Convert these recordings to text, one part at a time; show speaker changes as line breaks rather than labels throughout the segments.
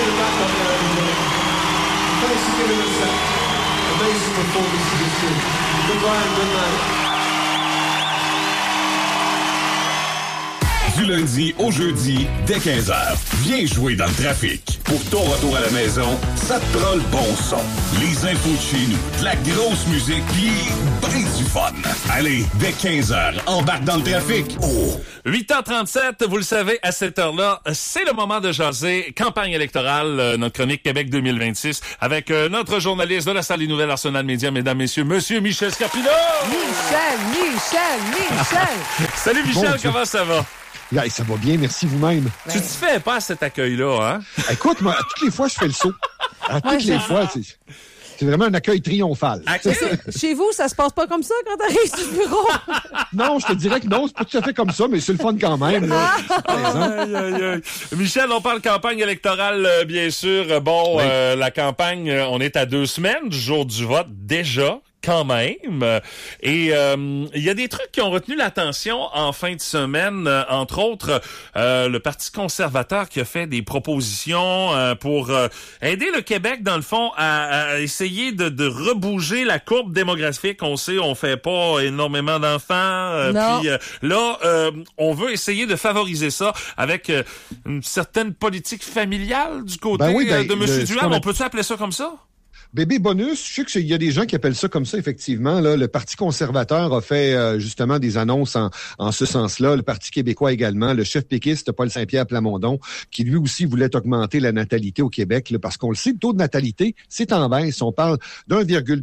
it back up there, everybody. Thanks for giving us that amazing performance of this tune. Goodbye and good night.
Du lundi au jeudi, dès 15h. Viens jouer dans le trafic. Pour ton retour à la maison, ça te prend le bon son. Les infos de chez nous, de la grosse musique, pis ben du fun. Allez, dès 15h, embarque dans le trafic. Oh!
8h37, vous le savez, à cette heure-là, c'est le moment de jaser campagne électorale, notre chronique Québec 2026, avec notre journaliste de la salle des nouvelles Arsenal Média, mesdames, messieurs, monsieur Michel Scarpino!
Michel!
Salut Michel, comment ça va?
Yeah, ça va bien, merci vous-même.
Tu te fais pas à cet accueil-là, hein?
Écoute, moi, à toutes les fois, je fais le saut. À toutes les fois, c'est vraiment un accueil triomphal.
Chez vous, ça se passe pas comme ça quand t'arrives du bureau?
Non, je te dirais que non, c'est pas tout à fait comme ça, mais c'est le fun quand même. Là.
Aïe. Michel, on parle campagne électorale, bien sûr. Bon, oui. La campagne, on est à 2 semaines du jour du vote déjà. Quand même. Et il y a des trucs qui ont retenu l'attention en fin de semaine, entre autres le Parti conservateur qui a fait des propositions pour aider le Québec, dans le fond, à essayer de rebouger la courbe démographique. On sait, on fait pas énormément d'enfants. Puis là, on veut essayer de favoriser ça avec une certaine politique familiale du côté de M. Duhamel. On peut-tu appeler ça comme ça?
Bébé bonus, je sais qu'il y a des gens qui appellent ça comme ça, effectivement. Là, le Parti conservateur a fait justement des annonces en ce sens-là. Le Parti québécois également. Le chef péquiste, Paul Saint-Pierre Plamondon, qui lui aussi voulait augmenter la natalité au Québec. Là, parce qu'on le sait, le taux de natalité, c'est en baisse. On parle d'1,3,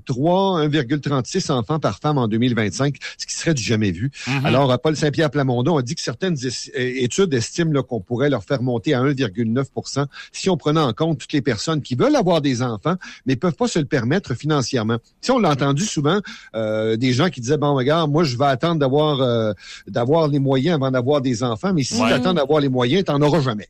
1,36 enfants par femme en 2025, ce qui serait du jamais vu. Mm-hmm. Alors, Paul Saint-Pierre Plamondon a dit que certaines études estiment là, qu'on pourrait leur faire monter à 1,9 si on prenait en compte toutes les personnes qui veulent avoir des enfants, mais peuvent pas se le permettre financièrement. Si on l'a entendu souvent, des gens qui disaient, bon, regarde, moi, je vais attendre d'avoir les moyens avant d'avoir des enfants, mais si tu attends d'avoir les moyens, t'en auras jamais.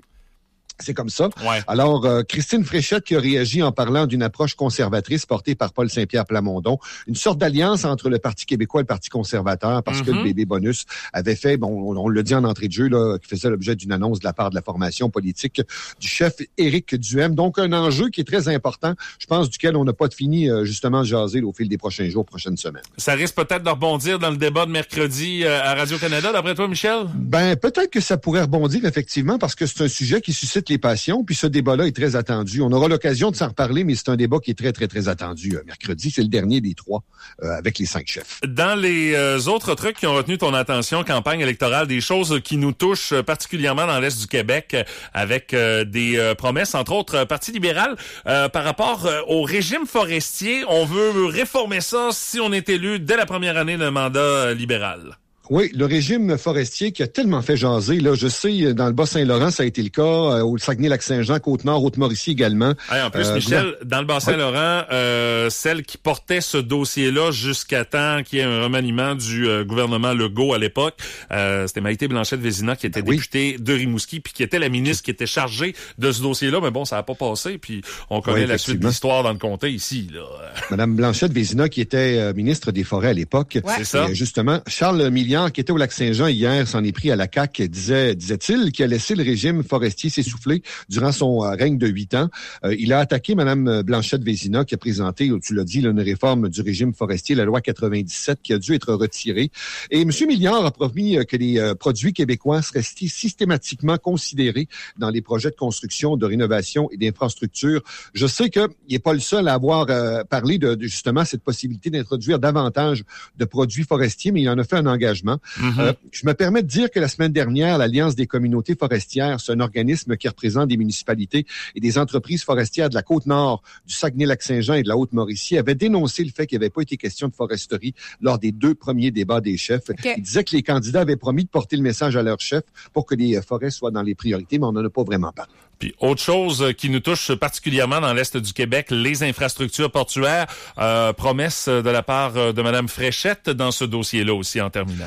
C'est comme ça. Ouais. Alors, Christine Fréchette qui a réagi en parlant d'une approche conservatrice portée par Paul Saint-Pierre Plamondon, une sorte d'alliance entre le Parti québécois et le Parti conservateur, parce que le bébé bonus avait fait, bon, on l'a dit en entrée de jeu, là, qui faisait l'objet d'une annonce de la part de la formation politique du chef Éric Duhem. Donc, un enjeu qui est très important, je pense, duquel on n'a pas fini, justement, de jaser là, au fil des prochains jours, prochaines semaines.
Ça risque peut-être de rebondir dans le débat de mercredi à Radio-Canada, d'après toi, Michel?
Ben, peut-être que ça pourrait rebondir, effectivement, parce que c'est un sujet qui suscite les passions, puis ce débat-là est très attendu. On aura l'occasion de s'en reparler, mais c'est un débat qui est très, très, très attendu. Mercredi, c'est le dernier des 3 avec les 5 chefs.
Dans les autres trucs qui ont retenu ton attention, campagne électorale, des choses qui nous touchent particulièrement dans l'Est du Québec, avec des promesses, entre autres, Parti libéral, par rapport au régime forestier. On veut réformer ça si on est élu dès la première année d'un mandat libéral.
Oui, le régime forestier qui a tellement fait jaser. Là, je sais, dans le Bas-Saint-Laurent, ça a été le cas. Au Saguenay-Lac-Saint-Jean, Côte-Nord, Haute-Mauricie également.
Hey, en plus, Michel, dans le Bas-Saint-Laurent, celle qui portait ce dossier-là jusqu'à temps qu'il y ait un remaniement du gouvernement Legault à l'époque, c'était Maïté Blanchette-Vézina qui était députée de Rimouski, puis qui était la ministre qui était chargée de ce dossier-là. Mais bon, ça n'a pas passé, puis on connaît la suite de l'histoire dans le comté ici. Là.
Madame Blanchette-Vézina, qui était ministre des Forêts à l'époque.
Ouais. C'est ça.
Justement, Charles Milliard, qui était au Lac-Saint-Jean hier, s'en est pris à la CAQ, disait-il, qui a laissé le régime forestier s'essouffler durant son règne de 8 ans. Il a attaqué Mme Blanchette-Vézina, qui a présenté, tu l'as dit, là, une réforme du régime forestier, la loi 97, qui a dû être retirée. Et M. Milliard a promis que les produits québécois seraient systématiquement considérés dans les projets de construction, de rénovation et d'infrastructure. Je sais qu'il n'est pas le seul à avoir parlé de justement cette possibilité d'introduire davantage de produits forestiers, mais il en a fait un engagement. Je me permets de dire que la semaine dernière, l'Alliance des communautés forestières, c'est un organisme qui représente des municipalités et des entreprises forestières de la Côte-Nord, du Saguenay-Lac-Saint-Jean et de la Haute-Mauricie, avait dénoncé le fait qu'il n'y avait pas été question de foresterie lors des 2 premiers débats des chefs. Okay. Ils disaient que les candidats avaient promis de porter le message à leurs chefs pour que les forêts soient dans les priorités, mais on n'en a pas vraiment parlé.
Puis autre chose qui nous touche particulièrement dans l'Est du Québec, les infrastructures portuaires, promesse de la part de Mme Fréchette dans ce dossier-là aussi en terminant.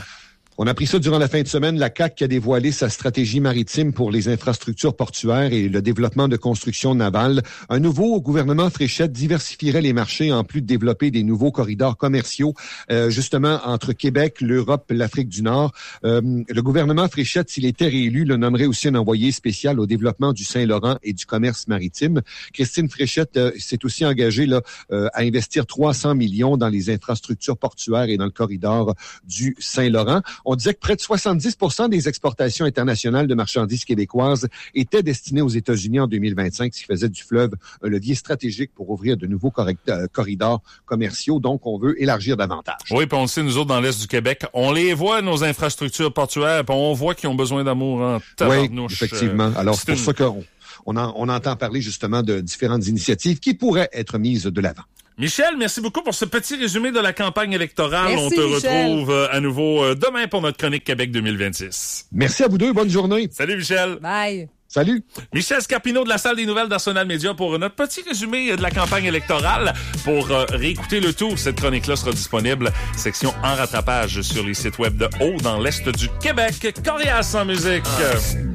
On a appris ça durant la fin de semaine. La CAQ qui a dévoilé sa stratégie maritime pour les infrastructures portuaires et le développement de constructions navales. Un nouveau gouvernement Fréchette diversifierait les marchés en plus de développer des nouveaux corridors commerciaux, justement entre Québec, l'Europe, l'Afrique du Nord. Le gouvernement Fréchette, s'il était réélu, le nommerait aussi un envoyé spécial au développement du Saint-Laurent et du commerce maritime. Christine Fréchette s'est aussi engagée là, à investir 300 millions dans les infrastructures portuaires et dans le corridor du Saint-Laurent. On disait que près de 70% des exportations internationales de marchandises québécoises étaient destinées aux États-Unis en 2025, ce qui faisait du fleuve un levier stratégique pour ouvrir de nouveaux corridors commerciaux. Donc, on veut élargir davantage.
Oui, puis on le sait, nous autres, dans l'Est du Québec, on les voit, nos infrastructures portuaires, puis on voit qu'ils ont besoin d'amour en tabarnouche.
Oui, effectivement. Alors, c'est pour ça qu'on entend parler justement de différentes initiatives qui pourraient être mises de l'avant.
Michel, merci beaucoup pour ce petit résumé de la campagne électorale.
Merci,
on te
Michel.
retrouve à nouveau demain pour notre chronique Québec 2026.
Merci à vous deux. Bonne journée.
Salut, Michel.
Bye.
Salut.
Michel Scarpino de la salle des nouvelles d'Arsenal Média pour notre petit résumé de la campagne électorale. Pour réécouter le tout, cette chronique-là sera disponible, section en rattrapage sur les sites web de Haut dans l'Est du Québec. Coriace en musique.